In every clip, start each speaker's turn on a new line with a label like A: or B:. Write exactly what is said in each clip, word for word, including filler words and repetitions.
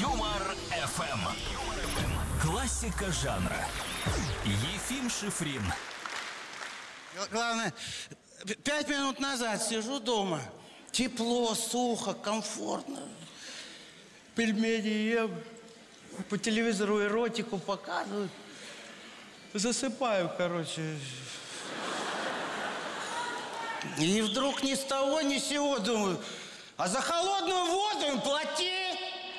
A: Юмор эф эм. Классика жанра. Ефим Шифрин.
B: Главное, пять минут назад сижу дома. Тепло, сухо, комфортно. Пельмени ем. По телевизору эротику показывают. Засыпаю, короче. И вдруг ни с того, ни с сего думаю, а за холодную воду им плати.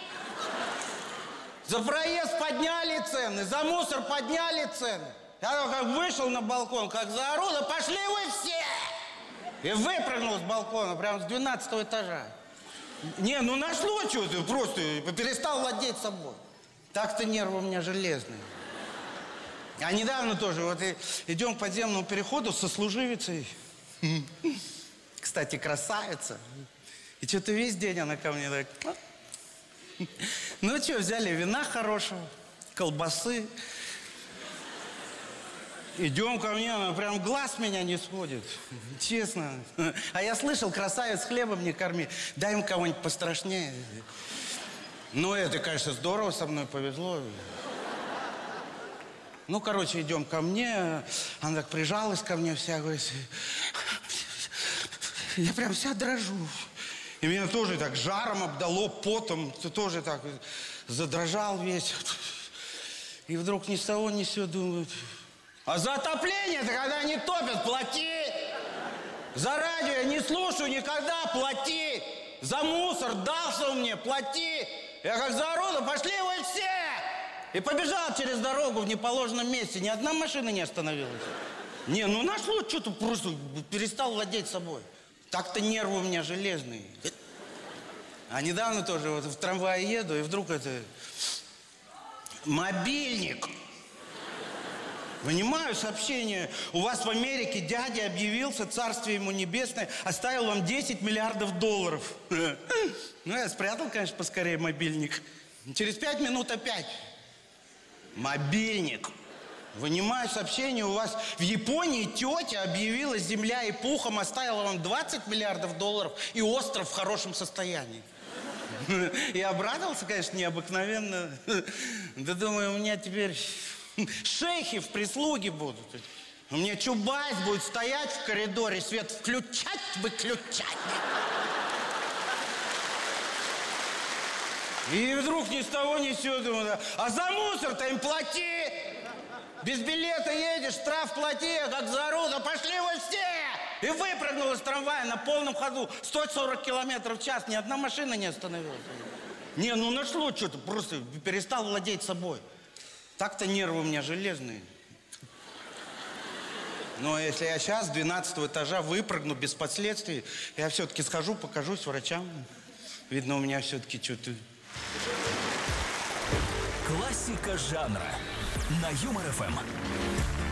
B: За проезд подняли цены, за мусор подняли цены. Я как вышел на балкон, как заору, да пошли вы все! И выпрыгнул с балкона, прямо с двенадцатого этажа. Не, ну нашло что-то, просто перестал владеть собой. Так-то нервы у меня железные. А недавно тоже, вот и, идем к подземному переходу со служивицей. Кстати, красавица. И что-то весь день она ко мне так... Ну что, взяли вина хорошего, колбасы. Идем ко мне, она прям глаз меня не сводит. Честно. А я слышал, красавец хлебом не корми. Дай им кого-нибудь пострашнее. Ну, это, конечно, здорово, со мной повезло. Ну, короче, идем ко мне. Она так прижалась ко мне вся, говорит. Я прям вся дрожу. И меня тоже так жаром обдало, потом. Ты тоже так задрожал весь. И вдруг ни с того, ни с сего думаю... А за отопление-то, когда не топят, плати. За радио я не слушаю никогда, плати. За мусор дался мне, плати. Я как заору, да пошли вы все. И побежал через дорогу в неположенном месте. Ни одна машина не остановилась. Не, ну нашло что-то, просто перестал владеть собой. Так-то нервы у меня железные. А недавно тоже вот в трамвае еду, и вдруг это... Мобильник. Вынимаю сообщение. У вас в Америке дядя объявился, царствие ему небесное, оставил вам десять миллиардов долларов. Ну, я спрятал, конечно, поскорее мобильник. Через пять минут опять. Мобильник. Вынимаю сообщение. У вас в Японии тетя объявила, земля и пухом оставила вам двадцать миллиардов долларов и остров в хорошем состоянии. И обрадовался, конечно, необыкновенно. Да думаю, у меня теперь... Шейхи в прислуге будут. У меня Чубайс будет стоять в коридоре, свет включать, выключать. И вдруг ни с того, ни с сего думаю, а за мусор-то им плати. Без билета едешь, штраф плати, а как заору, да пошли вы все. И выпрыгнул из трамвая на полном ходу, сто сорок километров в час, ни одна машина не остановилась. Не, ну нашло что-то, просто перестал владеть собой. Так-то нервы у меня железные. Но если я сейчас с двенадцатого этажа выпрыгну без последствий, я все-таки схожу, покажусь врачам. Видно, у меня все-таки что-то...
A: Классика жанра на Юмор эф эм.